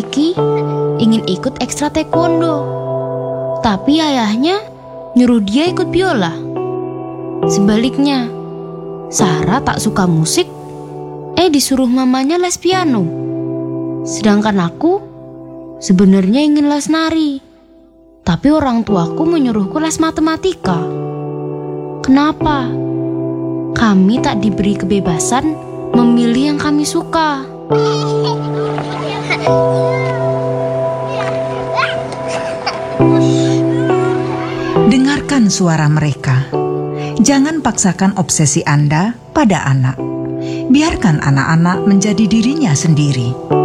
Kiki ingin ikut ekstra taekwondo, tapi ayahnya nyuruh dia ikut biola. Sebaliknya, Sarah tak suka musik, disuruh mamanya les piano. Sedangkan aku sebenarnya ingin les nari, tapi orang tuaku menyuruhku les matematika. Kenapa? Kami tak diberi kebebasan memilih yang kami suka. Dengarkan suara mereka. Jangan paksakan obsesi Anda pada anak. Biarkan anak-anak menjadi dirinya sendiri.